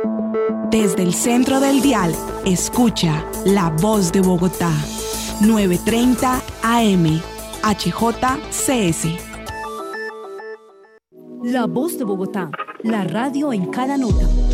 Desde el centro del dial, escucha La Voz de Bogotá, 9:30 AM, HJCS. La Voz de Bogotá, la radio en cada nota.